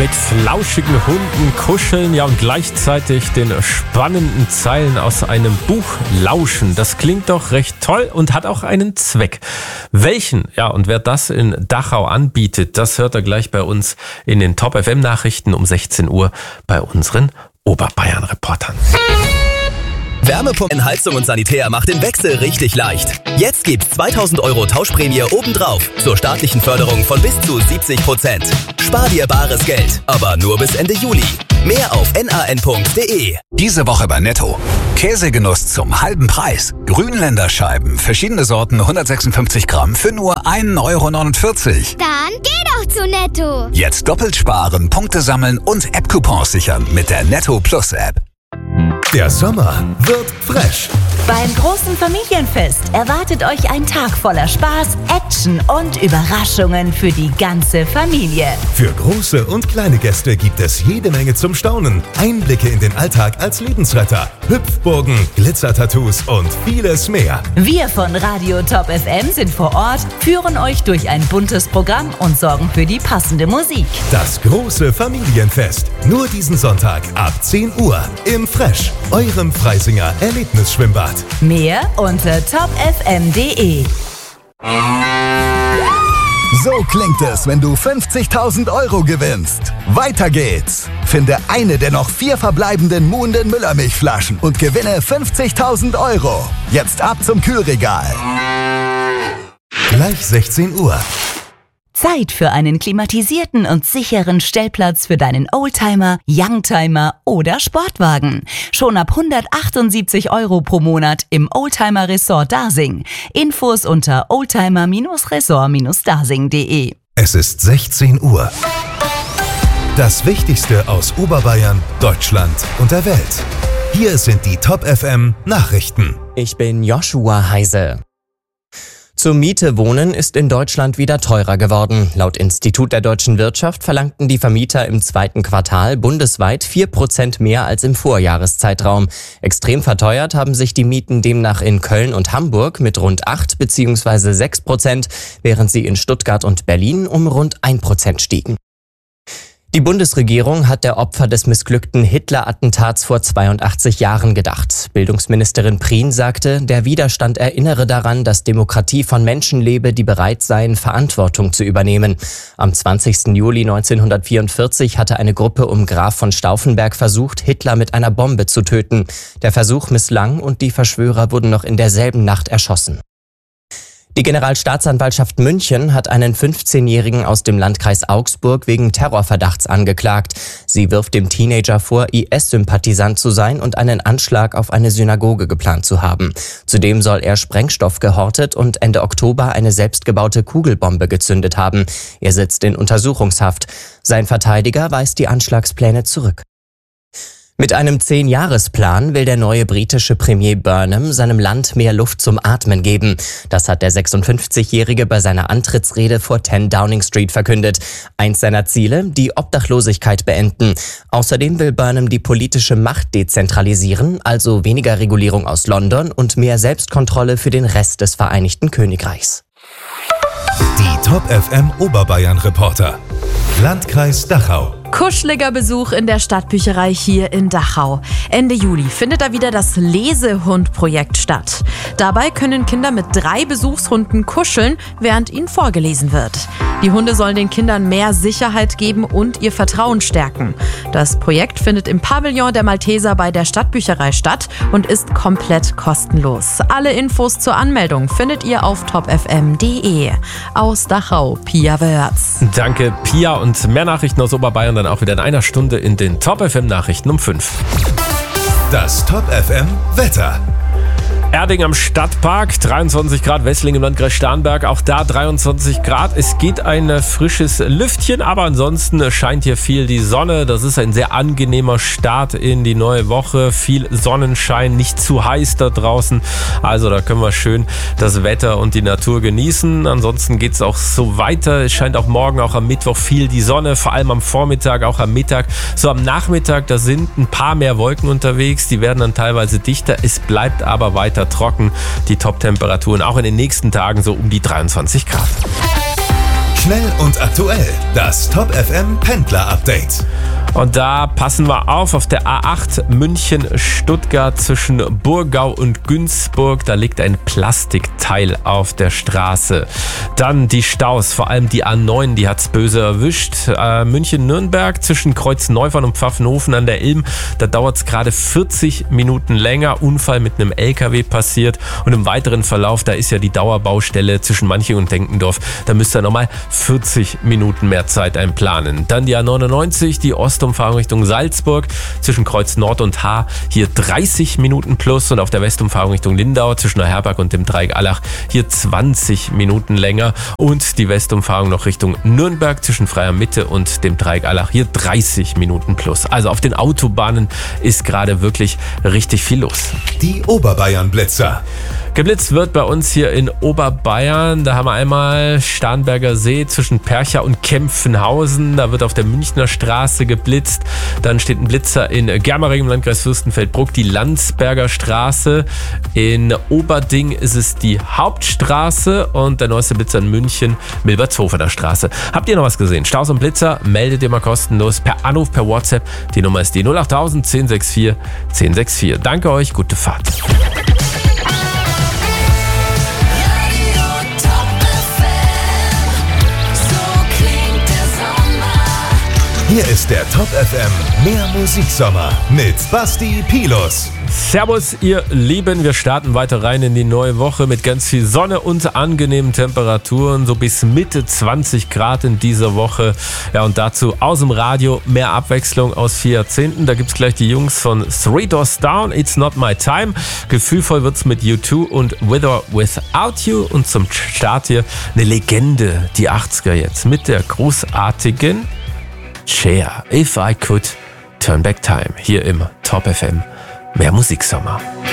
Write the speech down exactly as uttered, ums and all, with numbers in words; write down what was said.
Mit flauschigen Hunden kuscheln, ja, und gleichzeitig den spannenden Zeilen aus einem Buch lauschen. Das klingt doch recht toll und hat auch einen Zweck. Welchen? Ja, und wer das in Dachau anbietet, das hört er gleich bei uns in den Top F M Nachrichten um sechzehn Uhr bei unseren Oberbayern-Reportern. Wärmepumpen, Heizung und Sanitär macht den Wechsel richtig leicht. Jetzt gibt's zweitausend Euro Tauschprämie obendrauf zur staatlichen Förderung von bis zu siebzig Prozent. Spar dir bares Geld, aber nur bis Ende Juli. Mehr auf n a n punkt d e. Diese Woche bei Netto. Käsegenuss zum halben Preis. Grünländerscheiben, verschiedene Sorten, hundertsechsundfünfzig Gramm für nur ein Euro neunundvierzig. Dann geh doch zu Netto. Jetzt doppelt sparen, Punkte sammeln und App-Coupons sichern mit der Netto Plus App. Der Sommer wird fresh. Beim großen Familienfest erwartet euch ein Tag voller Spaß, Action und Überraschungen für die ganze Familie. Für große und kleine Gäste gibt es jede Menge zum Staunen. Einblicke in den Alltag als Lebensretter, Hüpfburgen, Glitzertattoos und vieles mehr. Wir von Radio Top F M sind vor Ort, führen euch durch ein buntes Programm und sorgen für die passende Musik. Das große Familienfest. Nur diesen Sonntag ab zehn Uhr im Fresh, eurem Freisinger Erlebnisschwimmbad. Mehr unter top f m punkt d e. So klingt es, wenn du fünfzigtausend Euro gewinnst. Weiter geht's. Finde eine der noch vier verbleibenden Muhnden Müllermilchflaschen und gewinne fünfzigtausend Euro. Jetzt ab zum Kühlregal. Gleich sechzehn Uhr. Zeit für einen klimatisierten und sicheren Stellplatz für deinen Oldtimer, Youngtimer oder Sportwagen. Schon ab hundertachtundsiebzig Euro pro Monat im Oldtimer Resort Dasing. Infos unter oldtimer Resort dasing punkt d e. Es ist sechzehn Uhr. Das Wichtigste aus Oberbayern, Deutschland und der Welt. Hier sind die Top F M Nachrichten. Ich bin Joshua Heise. Zur Miete wohnen ist in Deutschland wieder teurer geworden. Laut Institut der deutschen Wirtschaft verlangten die Vermieter im zweiten Quartal bundesweit vier Prozent mehr als im Vorjahreszeitraum. Extrem verteuert haben sich die Mieten demnach in Köln und Hamburg mit rund acht bzw. sechs Prozent, während sie in Stuttgart und Berlin um rund ein Prozent stiegen. Die Bundesregierung hat der Opfer des missglückten Hitler-Attentats vor zweiundachtzig Jahren gedacht. Bildungsministerin Prien sagte, der Widerstand erinnere daran, dass Demokratie von Menschen lebe, die bereit seien, Verantwortung zu übernehmen. Am zwanzigsten Juli neunzehnhundertvierundvierzig hatte eine Gruppe um Graf von Stauffenberg versucht, Hitler mit einer Bombe zu töten. Der Versuch misslang und die Verschwörer wurden noch in derselben Nacht erschossen. Die Generalstaatsanwaltschaft München hat einen fünfzehnjährigen aus dem Landkreis Augsburg wegen Terrorverdachts angeklagt. Sie wirft dem Teenager vor, I S-Sympathisant zu sein und einen Anschlag auf eine Synagoge geplant zu haben. Zudem soll er Sprengstoff gehortet und Ende Oktober eine selbstgebaute Kugelbombe gezündet haben. Er sitzt in Untersuchungshaft. Sein Verteidiger weist die Anschlagspläne zurück. Mit einem Zehn-Jahres-Plan will der neue britische Premier Burnham seinem Land mehr Luft zum Atmen geben. Das hat der sechsundfünfzigjährige bei seiner Antrittsrede vor zehn Downing Street verkündet. Eins seiner Ziele, die Obdachlosigkeit beenden. Außerdem will Burnham die politische Macht dezentralisieren, also weniger Regulierung aus London und mehr Selbstkontrolle für den Rest des Vereinigten Königreichs. Die Top F M Oberbayern Reporter. Landkreis Dachau. Kuscheliger Besuch in der Stadtbücherei hier in Dachau. Ende Juli findet da wieder das Lesehund-Projekt statt. Dabei können Kinder mit drei Besuchshunden kuscheln, während ihnen vorgelesen wird. Die Hunde sollen den Kindern mehr Sicherheit geben und ihr Vertrauen stärken. Das Projekt findet im Pavillon der Malteser bei der Stadtbücherei statt und ist komplett kostenlos. Alle Infos zur Anmeldung findet ihr auf top f m punkt d e. Aus Dachau, Pia Wörz. Danke, Pia, und mehr Nachrichten aus Oberbayern dann auch wieder in einer Stunde in den Top F M Nachrichten um fünf. Das Top F M Wetter. Erding am Stadtpark, dreiundzwanzig Grad, Wessling im Landkreis Starnberg, auch da dreiundzwanzig Grad. Es geht ein frisches Lüftchen, aber ansonsten scheint hier viel die Sonne. Das ist ein sehr angenehmer Start in die neue Woche. Viel Sonnenschein, nicht zu heiß da draußen. Also da können wir schön das Wetter und die Natur genießen. Ansonsten geht es auch so weiter. Es scheint auch morgen, auch am Mittwoch viel die Sonne, vor allem am Vormittag, auch am Mittag. So am Nachmittag, da sind ein paar mehr Wolken unterwegs. Die werden dann teilweise dichter. Es bleibt aber weiter trocken. Die Top-Temperaturen auch in den nächsten Tagen so um die dreiundzwanzig Grad. Schnell und aktuell. Das Top F M Pendler Update. Und da passen wir auf, auf der A acht München-Stuttgart zwischen Burgau und Günzburg. Da liegt ein Plastikteil auf der Straße. Dann die Staus, vor allem die A neun, die hat's böse erwischt. Äh, München-Nürnberg zwischen Kreuz-Neufern und Pfaffenhofen an der Ilm. Da dauert's gerade vierzig Minuten länger. Unfall mit einem L K W passiert. Und im weiteren Verlauf, da ist ja die Dauerbaustelle zwischen Manching und Denkendorf. Da müsst ihr nochmal vierzig Minuten mehr Zeit einplanen. Dann die A neunundneunzig, die Ostumfahrung Richtung Salzburg zwischen Kreuz Nord und Haar. Hier dreißig Minuten plus. Und auf der Westumfahrung Richtung Lindau zwischen der Herberg und dem Dreieck Allach hier zwanzig Minuten länger. Und die Westumfahrung noch Richtung Nürnberg zwischen Freier Mitte und dem Dreieck Allach hier dreißig Minuten plus. Also auf den Autobahnen ist gerade wirklich richtig viel los. Die Oberbayern-Blitzer. Geblitzt wird bei uns hier in Oberbayern. Da haben wir einmal Starnberger See zwischen Percha und Kempfenhausen. Da wird auf der Münchner Straße geblitzt. Dann steht ein Blitzer in Germering im Landkreis Fürstenfeldbruck, die Landsberger Straße. In Oberding ist es die Hauptstraße und der neueste Blitzer in München, Milbertshofener Straße. Habt ihr noch was gesehen? Staus und Blitzer, meldet ihr mal kostenlos per Anruf, per WhatsApp. Die Nummer ist die null acht null null eins null sechs vier eins null sechs vier. Danke euch, gute Fahrt. Hier ist der Top F M Mehr Musiksommer mit Basti Pilus. Servus, ihr Lieben. Wir starten weiter rein in die neue Woche mit ganz viel Sonne und angenehmen Temperaturen. So bis Mitte zwanzig Grad in dieser Woche. Ja, und dazu aus dem Radio mehr Abwechslung aus vier Jahrzehnten. Da gibt's gleich die Jungs von Three Doors Down, It's Not My Time. Gefühlvoll wird's mit U zwei und With or Without You. Und zum Start hier eine Legende, die achtziger jetzt, mit der großartigen Cher, If I Could Turn Back Time, hier im Top F M. Mehr Musiksommer.